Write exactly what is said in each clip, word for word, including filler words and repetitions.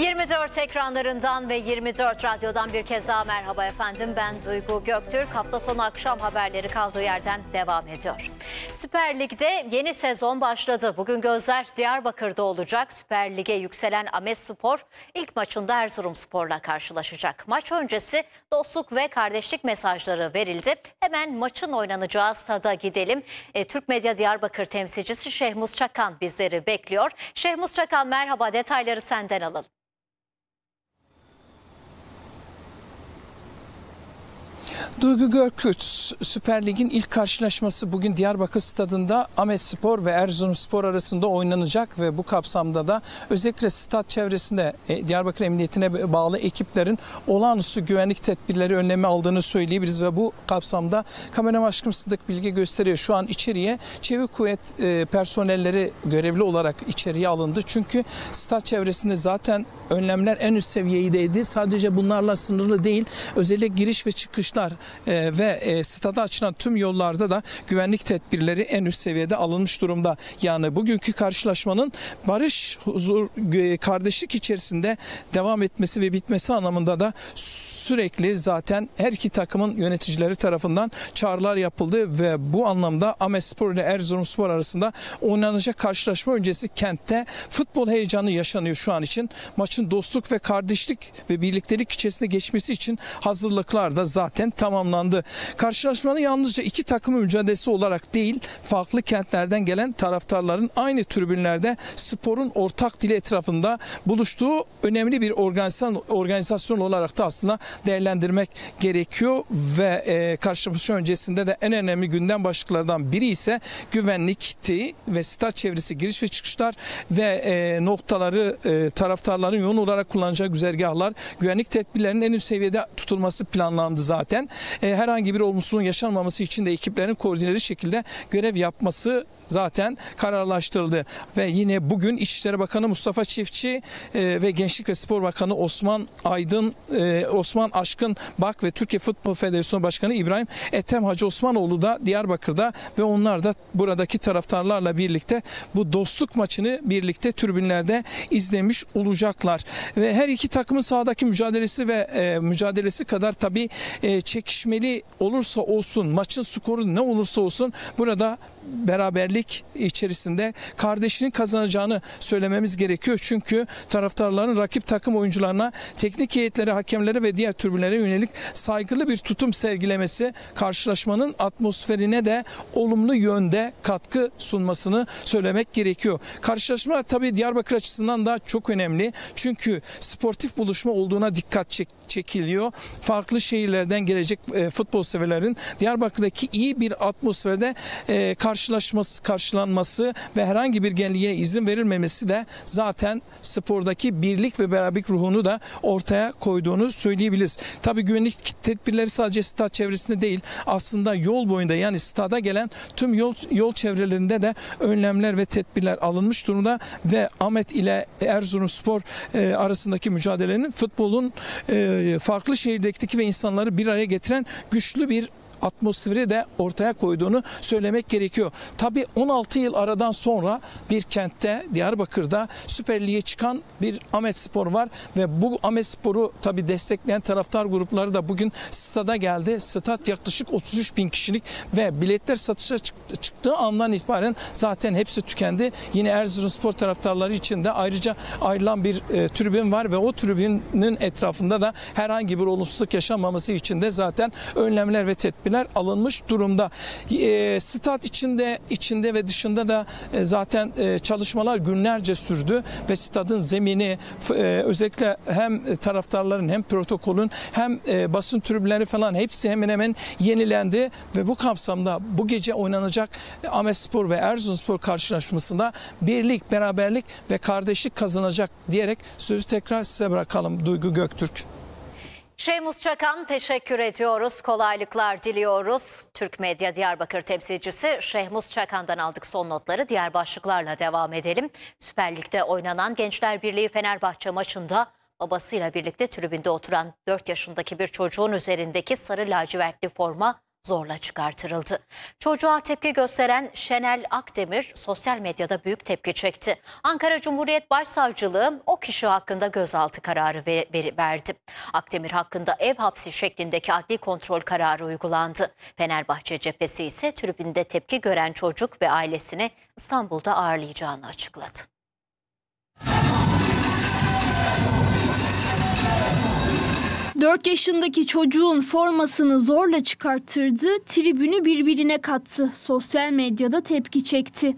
yirmi dört ekranlarından ve yirmi dört radyodan bir kez daha merhaba efendim. Ben Duygu Göktürk. Hafta sonu akşam haberleri kaldığı yerden devam ediyor. Süper Lig'de yeni sezon başladı. Bugün gözler Diyarbakır'da olacak. Süper Lig'e yükselen Ahmetspor ilk maçında Erzurumspor'la karşılaşacak. Maç öncesi dostluk ve kardeşlik mesajları verildi. Hemen maçın oynanacağı stada gidelim. E, Türk Medya Diyarbakır temsilcisi Şehmus Çakan bizleri bekliyor. Şehmus Çakan merhaba, detayları senden alalım. Duygu Göktürk, Süper Lig'in ilk karşılaşması bugün Diyarbakır Stadında Ahmetspor ve Erzurumspor arasında oynanacak ve bu kapsamda da özellikle stat çevresinde Diyarbakır Emniyetine bağlı ekiplerin olağanüstü güvenlik tedbirleri önlemi aldığını söyleyebiliriz ve bu kapsamda kameraman aşkım Sıdık bilgi gösteriyor. Şu an içeriye çevik kuvvet personelleri görevli olarak içeriye alındı. Çünkü stat çevresinde zaten önlemler en üst seviyedeydi. Sadece bunlarla sınırlı değil. Özellikle giriş ve çıkışlar e, ve e, stada açılan tüm yollarda da güvenlik tedbirleri en üst seviyede alınmış durumda. Yani bugünkü karşılaşmanın barış, huzur, kardeşlik içerisinde devam etmesi ve bitmesi anlamında da sürekli zaten her iki takımın yöneticileri tarafından çağrılar yapıldı ve bu anlamda Ahmetspor ile Erzurumspor arasında oynanacak karşılaşma öncesi kentte futbol heyecanı yaşanıyor şu an için. Maçın dostluk ve kardeşlik ve birliktelik içerisinde geçmesi için hazırlıklar da zaten tamamlandı. Karşılaşmanın yalnızca iki takımın mücadelesi olarak değil, farklı kentlerden gelen taraftarların aynı tribünlerde sporun ortak dili etrafında buluştuğu önemli bir organizasyon, organizasyon olarak da aslında değerlendirmek gerekiyor ve e, karşılaşma öncesinde de en önemli gündem başlıklardan biri ise güvenlikti ve stat çevresi giriş ve çıkışlar ve e, noktaları e, taraftarların yoğun olarak kullanacağı güzergahlar, güvenlik tedbirlerinin en üst seviyede tutulması planlandı zaten. E, herhangi bir olumsuzluğun yaşanmaması için de ekiplerin koordineli şekilde görev yapması zaten kararlaştırıldı ve yine bugün İçişleri Bakanı Mustafa Çiftçi e, ve Gençlik ve Spor Bakanı Osman Aydın, e, Osman Aşkın Bak ve Türkiye Futbol Federasyonu Başkanı İbrahim Ethem Hacı Osmanoğlu da Diyarbakır'da ve onlar da buradaki taraftarlarla birlikte bu dostluk maçını birlikte tribünlerde izlemiş olacaklar. Ve her iki takımın sahadaki mücadelesi ve e, mücadelesi kadar tabii e, çekişmeli olursa olsun, maçın skoru ne olursa olsun burada beraberlik içerisinde kardeşinin kazanacağını söylememiz gerekiyor. Çünkü taraftarların rakip takım oyuncularına, teknik heyetlere, hakemlere ve diğer tribünlere yönelik saygılı bir tutum sergilemesi karşılaşmanın atmosferine de olumlu yönde katkı sunmasını söylemek gerekiyor. Karşılaşma tabii Diyarbakır açısından da çok önemli. Çünkü sportif buluşma olduğuna dikkat çek çekiliyor. Farklı şehirlerden gelecek e, futbol severlerin Diyarbakır'daki iyi bir atmosferde e, karşılaşması, karşılanması ve herhangi bir genliğe izin verilmemesi de zaten spordaki birlik ve beraberlik ruhunu da ortaya koyduğunu söyleyebiliriz. Tabii güvenlik tedbirleri sadece stat çevresinde değil, aslında yol boyunda yani stada gelen tüm yol yol çevrelerinde de önlemler ve tedbirler alınmış durumda ve Ahmet ile Erzurumspor e, arasındaki mücadelenin futbolun e, farklı şehirdeki ve insanları bir araya getiren güçlü bir atmosferi de ortaya koyduğunu söylemek gerekiyor. Tabii on altı yıl aradan sonra bir kentte, Diyarbakır'da Süper Lig'e çıkan bir Ahmetspor var ve bu Ahmetspor'u tabii destekleyen taraftar grupları da bugün stada geldi. Stat yaklaşık otuz üç bin kişilik ve biletler satışa çıktığı andan itibaren zaten hepsi tükendi. Yine Erzurumspor taraftarları için de ayrıca ayrılan bir e, tribün var ve o tribünün etrafında da herhangi bir olumsuzluk yaşanmaması için de zaten önlemler ve tedbirler alınmış durumda. E, stat içinde içinde ve dışında da e, zaten e, çalışmalar günlerce sürdü ve stadın zemini e, özellikle hem taraftarların hem protokolün hem e, basın tribünleri falan hepsi hemen hemen yenilendi ve bu kapsamda bu gece oynanacak Ahmetspor ve Erzurumspor karşılaşmasında birlik, beraberlik ve kardeşlik kazanacak diyerek sözü tekrar size bırakalım Duygu Göktürk. Şehmus Çakan teşekkür ediyoruz. Kolaylıklar diliyoruz. Türk Medya Diyarbakır temsilcisi Şehmus Çakan'dan aldık son notları. Diğer başlıklarla devam edelim. Süper Lig'de oynanan Gençler Birliği Fenerbahçe maçında babasıyla birlikte tribünde oturan dört yaşındaki bir çocuğun üzerindeki sarı lacivertli forma zorla çıkartırıldı. Çocuğa tepki gösteren Şenel Akdemir sosyal medyada büyük tepki çekti. Ankara Cumhuriyet Başsavcılığı o kişi hakkında gözaltı kararı ver, ver, verdi. Akdemir hakkında ev hapsi şeklindeki adli kontrol kararı uygulandı. Fenerbahçe cephesi ise tribünde tepki gören çocuk ve ailesini İstanbul'da ağırlayacağını açıkladı. dört yaşındaki çocuğun formasını zorla çıkarttırdı, tribünü birbirine kattı. Sosyal medyada tepki çekti.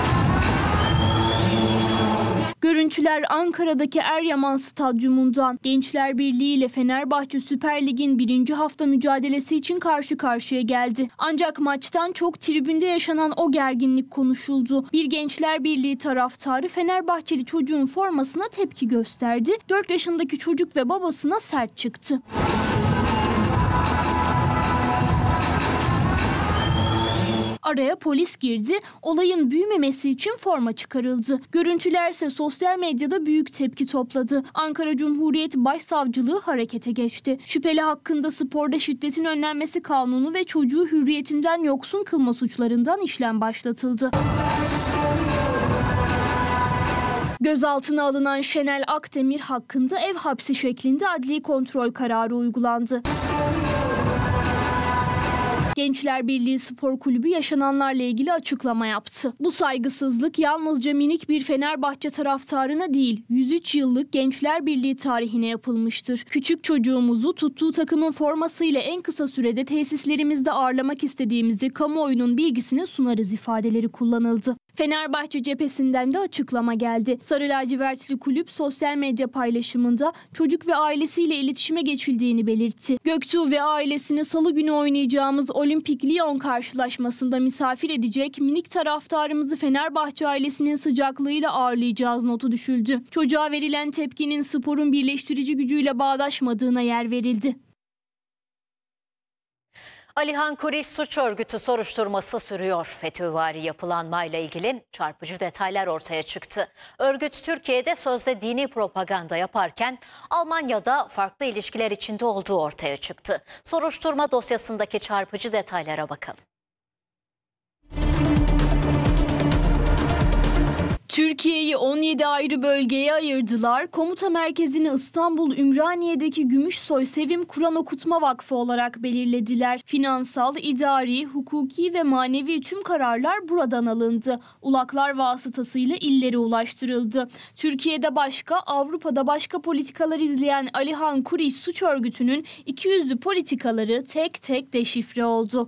Görüntüler Ankara'daki Eryaman Stadyumundan. Gençler Birliği ile Fenerbahçe Süper Lig'in birinci hafta mücadelesi için karşı karşıya geldi. Ancak maçtan çok tribünde yaşanan o gerginlik konuşuldu. Bir Gençler Birliği taraftarı Fenerbahçeli çocuğun formasına tepki gösterdi. dört yaşındaki çocuk ve babasına sert çıktı. Araya polis girdi, olayın büyümemesi için forma çıkarıldı. Görüntülerse sosyal medyada büyük tepki topladı. Ankara Cumhuriyet Başsavcılığı harekete geçti. Şüpheli hakkında sporda şiddetin önlenmesi kanunu ve çocuğu hürriyetinden yoksun kılma suçlarından işlem başlatıldı. Gözaltına alınan Şenel Akdemir hakkında ev hapsi şeklinde adli kontrol kararı uygulandı. Gençler Birliği Spor Kulübü yaşananlarla ilgili açıklama yaptı. Bu saygısızlık yalnızca minik bir Fenerbahçe taraftarına değil, yüz üç yıllık Gençler Birliği tarihine yapılmıştır. Küçük çocuğumuzu tuttuğu takımın formasıyla en kısa sürede tesislerimizde ağırlamak istediğimizi kamuoyunun bilgisine sunarız ifadeleri kullanıldı. Fenerbahçe cephesinden de açıklama geldi. Sarı lacivertli kulüp sosyal medya paylaşımında çocuk ve ailesiyle iletişime geçildiğini belirtti. Göktuğ ve ailesini salı günü oynayacağımız Olimpik Lyon karşılaşmasında misafir edecek minik taraftarımızı Fenerbahçe ailesinin sıcaklığıyla ağırlayacağız notu düşüldü. Çocuğa verilen tepkinin sporun birleştirici gücüyle bağdaşmadığına yer verildi. Alihan Kuriş suç örgütü soruşturması sürüyor. FETÖ'vari yapılanmayla ilgili çarpıcı detaylar ortaya çıktı. Örgüt Türkiye'de sözde dini propaganda yaparken Almanya'da farklı ilişkiler içinde olduğu ortaya çıktı. Soruşturma dosyasındaki çarpıcı detaylara bakalım. Türkiye'yi on yedi ayrı bölgeye ayırdılar. Komuta merkezini İstanbul Ümraniye'deki Gümüşsoy Sevim Kur'an Okutma Vakfı olarak belirlediler. Finansal, idari, hukuki ve manevi tüm kararlar buradan alındı. Ulaklar vasıtasıyla illere ulaştırıldı. Türkiye'de başka, Avrupa'da başka politikalar izleyen Alihan Kuriş suç örgütünün ikiyüzlü politikaları tek tek deşifre oldu.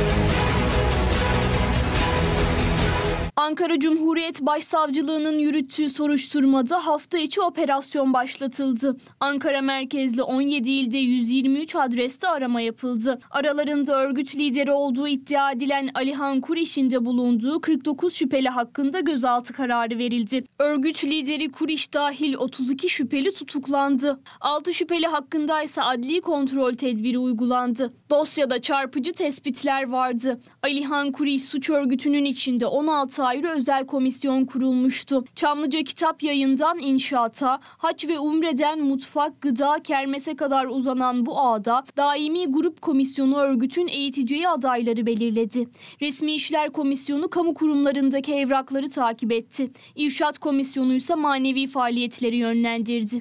Ankara Cumhuriyet Başsavcılığı'nın yürüttüğü soruşturmada hafta içi operasyon başlatıldı. Ankara merkezli on yedi ilde yüz yirmi üç adreste arama yapıldı. Aralarında örgüt lideri olduğu iddia edilen Alihan Kuriş'in de bulunduğu kırk dokuz şüpheli hakkında gözaltı kararı verildi. Örgüt lideri Kuriş dahil otuz iki şüpheli tutuklandı. altı şüpheli hakkında ise adli kontrol tedbiri uygulandı. Dosyada çarpıcı tespitler vardı. Alihan Kuriş suç örgütünün içinde on altı ayrı özel komisyon kurulmuştu. Çamlıca Kitap Yayın'dan inşaata, hac ve umreden mutfak, gıda, kermese kadar uzanan bu ağda daimi grup komisyonu örgütün eğiteceği adayları belirledi. Resmi İşler Komisyonu kamu kurumlarındaki evrakları takip etti. İrşad Komisyonu ise manevi faaliyetleri yönlendirdi.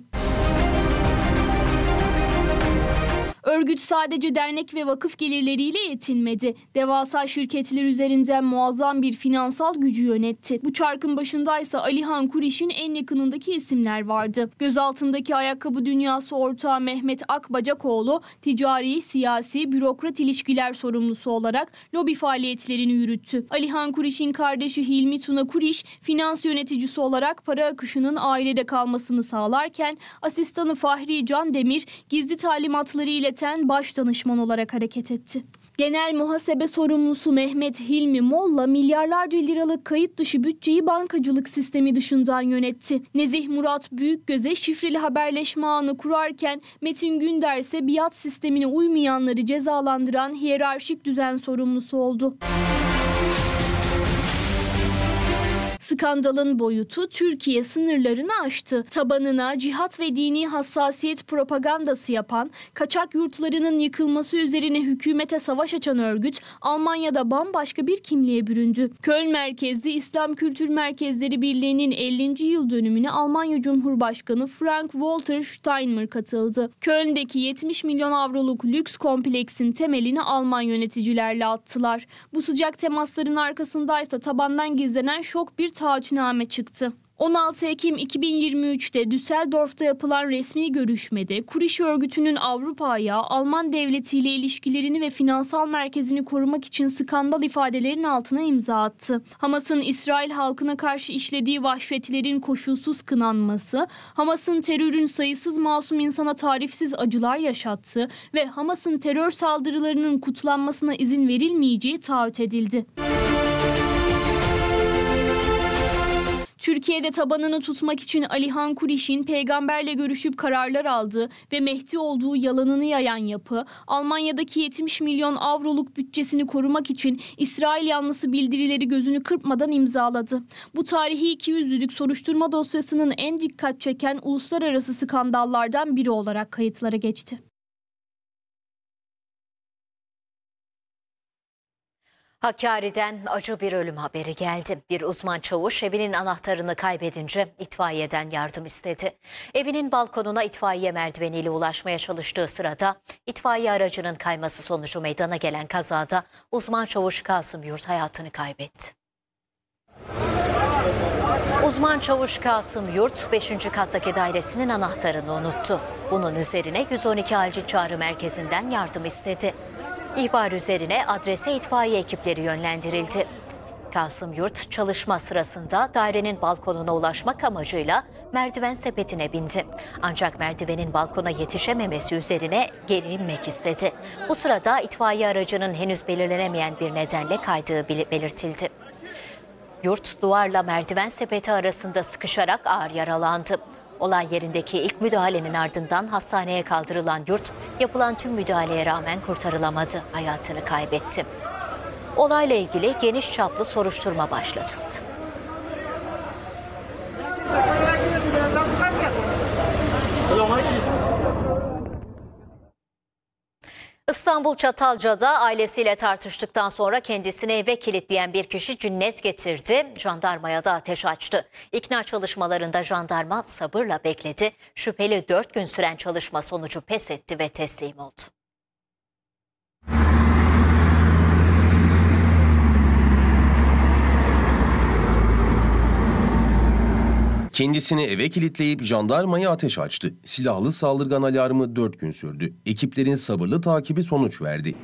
Örgüt sadece dernek ve vakıf gelirleriyle yetinmedi. Devasa şirketler üzerinden muazzam bir finansal gücü yönetti. Bu çarkın başındaysa Alihan Kuriş'in en yakınındaki isimler vardı. Gözaltındaki ayakkabı dünyası ortağı Mehmet Akbacakoğlu, ticari, siyasi, bürokrat ilişkiler sorumlusu olarak lobi faaliyetlerini yürüttü. Alihan Kuriş'in kardeşi Hilmi Tuna Kuriş, finans yöneticisi olarak para akışının ailede kalmasını sağlarken, asistanı Fahri Can Demir, gizli talimatları ile baş danışman olarak hareket etti. Genel muhasebe sorumlusu Mehmet Hilmi Molla milyarlarca liralık kayıt dışı bütçeyi bankacılık sistemi dışından yönetti. Nezih Murat Büyükgöz'e şifreli haberleşme ağını kurarken Metin Günder ise biat sistemine uymayanları cezalandıran hiyerarşik düzen sorumlusu oldu. Skandalın boyutu Türkiye sınırlarını aştı. Tabanına cihat ve dini hassasiyet propagandası yapan, kaçak yurtlarının yıkılması üzerine hükümete savaş açan örgüt Almanya'da bambaşka bir kimliğe büründü. Köln merkezli İslam Kültür Merkezleri Birliği'nin ellinci yıl dönümüne Almanya Cumhurbaşkanı Frank-Walter Steinmeier katıldı. Köln'deki yetmiş milyon avroluk lüks kompleksin temelini Alman yöneticilerle attılar. Bu sıcak temasların arkasındaysa tabandan gizlenen şok bir taahhütname çıktı. on altı Ekim iki bin yirmi üç'te Düsseldorf'ta yapılan resmi görüşmede Kuriş örgütünün Avrupa ayağı Alman devletiyle ilişkilerini ve finansal merkezini korumak için skandal ifadelerin altına imza attı. Hamas'ın İsrail halkına karşı işlediği vahşetlerin koşulsuz kınanması, Hamas'ın terörün sayısız masum insana tarifsiz acılar yaşattığı ve Hamas'ın terör saldırılarının kutlanmasına izin verilmeyeceği taahhüt edildi. Türkiye'de tabanını tutmak için Alihan Kuriş'in peygamberle görüşüp kararlar aldığı ve Mehdi olduğu yalanını yayan yapı, Almanya'daki yetmiş milyon avroluk bütçesini korumak için İsrail yanlısı bildirileri gözünü kırpmadan imzaladı. Bu tarihi ikiyüzlülük soruşturma dosyasının en dikkat çeken uluslararası skandallardan biri olarak kayıtlara geçti. Hakkari'den acı bir ölüm haberi geldi. Bir uzman çavuş evinin anahtarını kaybedince itfaiyeden yardım istedi. Evinin balkonuna itfaiye merdiveniyle ulaşmaya çalıştığı sırada itfaiye aracının kayması sonucu meydana gelen kazada uzman çavuş Kasım Yurt hayatını kaybetti. Uzman çavuş Kasım Yurt beşinci kattaki dairesinin anahtarını unuttu. Bunun üzerine yüz on iki acil çağrı merkezinden yardım istedi. İhbar üzerine adrese itfaiye ekipleri yönlendirildi. Kasım Yurt çalışma sırasında dairenin balkonuna ulaşmak amacıyla merdiven sepetine bindi. Ancak merdivenin balkona yetişememesi üzerine geri inmek istedi. Bu sırada itfaiye aracının henüz belirlenemeyen bir nedenle kaydığı belirtildi. Yurt duvarla merdiven sepeti arasında sıkışarak ağır yaralandı. Olay yerindeki ilk müdahalenin ardından hastaneye kaldırılan Yurt, yapılan tüm müdahaleye rağmen kurtarılamadı, hayatını kaybetti. Olayla ilgili geniş çaplı soruşturma başlatıldı. İstanbul Çatalca'da ailesiyle tartıştıktan sonra kendisini eve kilitleyen bir kişi cinnet getirdi. Jandarmaya da ateş açtı. İkna çalışmalarında jandarma sabırla bekledi. Şüpheli dört gün süren çalışma sonucu pes etti ve teslim oldu. Kendisini eve kilitleyip jandarmaya ateş açtı. Silahlı saldırgan alarmı dört gün sürdü. Ekiplerin sabırlı takibi sonuç verdi.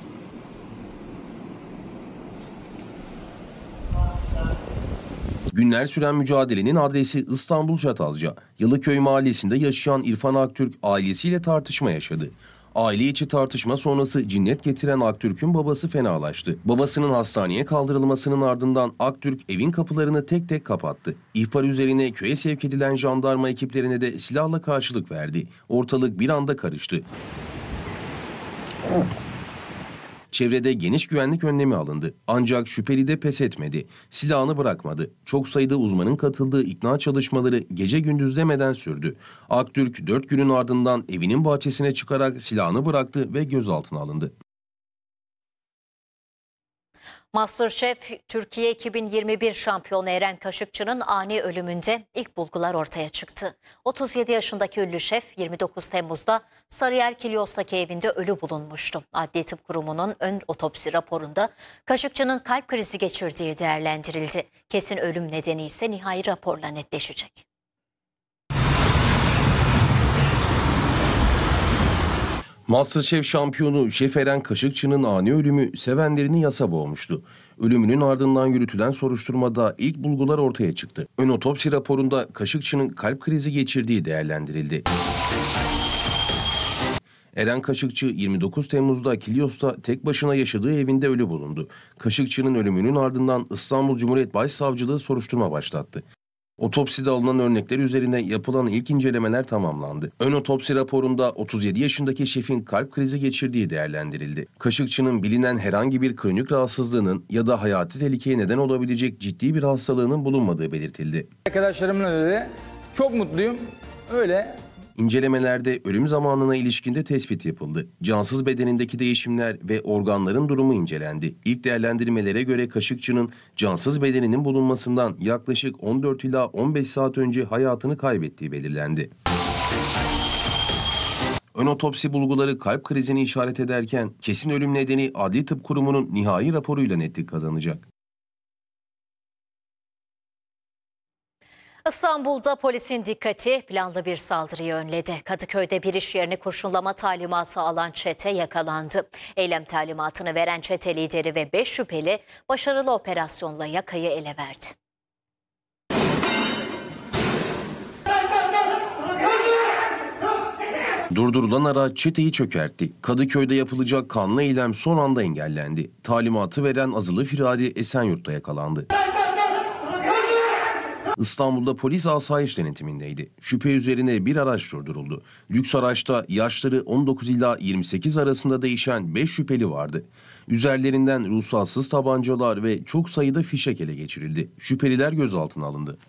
Günler süren mücadelenin adresi İstanbul Çatalca. Yalıköy mahallesinde yaşayan İrfan Aktürk ailesiyle tartışma yaşadı. Aile içi tartışma sonrası cinnet getiren Aktürk'ün babası fenalaştı. Babasının hastaneye kaldırılmasının ardından Aktürk evin kapılarını tek tek kapattı. İhbar üzerine köye sevk edilen jandarma ekiplerine de silahla karşılık verdi. Ortalık bir anda karıştı. Çevrede geniş güvenlik önlemi alındı. Ancak şüpheli de pes etmedi. Silahını bırakmadı. Çok sayıda uzmanın katıldığı ikna çalışmaları gece gündüz demeden sürdü. Aktürk dört günün ardından evinin bahçesine çıkarak silahını bıraktı ve gözaltına alındı. MasterChef Türkiye iki bin yirmi bir şampiyonu Eren Kaşıkçı'nın ani ölümünde ilk bulgular ortaya çıktı. otuz yedi yaşındaki ünlü şef yirmi dokuz Temmuz'da Sarıyer Kilyos'taki evinde ölü bulunmuştu. Adli Tıp Kurumu'nun ön otopsi raporunda Kaşıkçı'nın kalp krizi geçirdiği değerlendirildi. Kesin ölüm nedeni ise nihai raporla netleşecek. MasterChef şampiyonu Şef Eren Kaşıkçı'nın ani ölümü sevenlerini yasa boğmuştu. Ölümünün ardından yürütülen soruşturmada ilk bulgular ortaya çıktı. Ön otopsi raporunda Kaşıkçı'nın kalp krizi geçirdiği değerlendirildi. Eren Kaşıkçı yirmi dokuz Temmuz'da Kilyos'ta tek başına yaşadığı evinde ölü bulundu. Kaşıkçı'nın ölümünün ardından İstanbul Cumhuriyet Başsavcılığı soruşturma başlattı. Otopside alınan örnekler üzerine yapılan ilk incelemeler tamamlandı. Ön otopsi raporunda otuz yedi yaşındaki şefin kalp krizi geçirdiği değerlendirildi. Kaşıkçının bilinen herhangi bir kronik rahatsızlığının ya da hayati tehlikeye neden olabilecek ciddi bir hastalığının bulunmadığı belirtildi. Arkadaşlarımla öyle çok mutluyum. Öyle. İncelemelerde ölüm zamanına ilişkinde tespit yapıldı. Cansız bedenindeki değişimler ve organların durumu incelendi. İlk değerlendirmelere göre Kaşıkçı'nın cansız bedeninin bulunmasından yaklaşık on dört ila on beş saat önce hayatını kaybettiği belirlendi. Ön otopsi bulguları kalp krizini işaret ederken kesin ölüm nedeni Adli Tıp Kurumu'nun nihai raporuyla netlik kazanacak. İstanbul'da polisin dikkati planlı bir saldırıyı önledi. Kadıköy'de bir iş yerini kurşunlama talimatı alan çete yakalandı. Eylem talimatını veren çete lideri ve beş şüpheli başarılı operasyonla yakayı ele verdi. Durdurulan araç çeteyi çökertti. Kadıköy'de yapılacak kanlı eylem son anda engellendi. Talimatı veren azılı firari Esenyurt'ta yakalandı. İstanbul'da polis asayiş denetimindeydi. Şüphe üzerine bir araç durduruldu. Lüks araçta yaşları on dokuz ila yirmi sekiz arasında değişen beş şüpheli vardı. Üzerlerinden ruhsatsız tabancalar ve çok sayıda fişek ele geçirildi. Şüpheliler gözaltına alındı.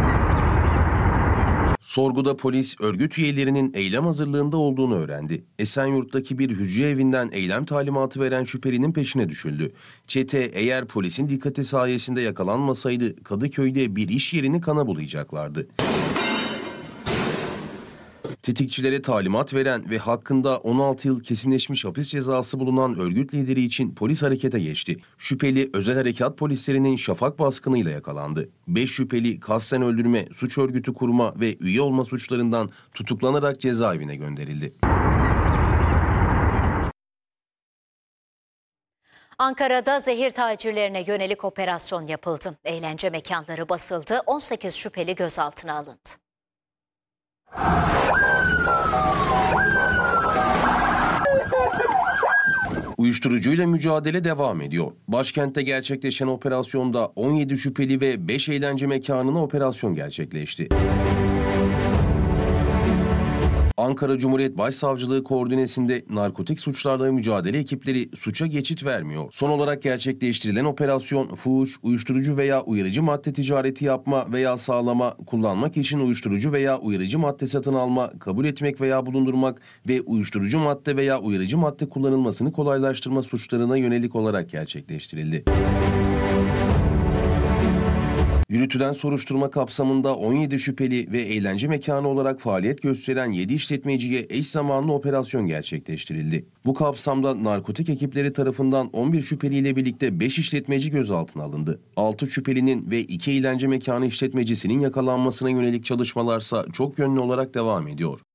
Sorguda polis örgüt üyelerinin eylem hazırlığında olduğunu öğrendi. Esenyurt'taki bir hücre evinden eylem talimatı veren şüphelinin peşine düşüldü. Çete eğer polisin dikkati sayesinde yakalanmasaydı Kadıköy'de bir iş yerini kana bulayacaklardı. Tetikçilere talimat veren ve hakkında on altı yıl kesinleşmiş hapis cezası bulunan örgüt lideri için polis harekete geçti. Şüpheli özel harekat polislerinin şafak baskınıyla yakalandı. beş şüpheli kasten öldürme, suç örgütü kurma ve üye olma suçlarından tutuklanarak cezaevine gönderildi. Ankara'da zehir tacirlerine yönelik operasyon yapıldı. Eğlence mekanları basıldı, on sekiz şüpheli gözaltına alındı. Uyuşturucuyla mücadele devam ediyor. Başkentte gerçekleşen operasyonda on yedi şüpheli ve beş eğlence mekanına operasyon gerçekleşti. Ankara Cumhuriyet Başsavcılığı koordinesinde narkotik suçlarla mücadele ekipleri suça geçit vermiyor. Son olarak gerçekleştirilen operasyon fuhuş, uyuşturucu veya uyarıcı madde ticareti yapma veya sağlama, kullanmak için uyuşturucu veya uyarıcı madde satın alma, kabul etmek veya bulundurmak ve uyuşturucu madde veya uyarıcı madde kullanılmasını kolaylaştırma suçlarına yönelik olarak gerçekleştirildi. Yürütülen soruşturma kapsamında on yedi şüpheli ve eğlence mekanı olarak faaliyet gösteren yedi işletmeciye eş zamanlı operasyon gerçekleştirildi. Bu kapsamda narkotik ekipleri tarafından on bir şüpheliyle birlikte beş işletmeci gözaltına alındı. altı şüphelinin ve iki eğlence mekanı işletmecisinin yakalanmasına yönelik çalışmalarsa çok yönlü olarak devam ediyor.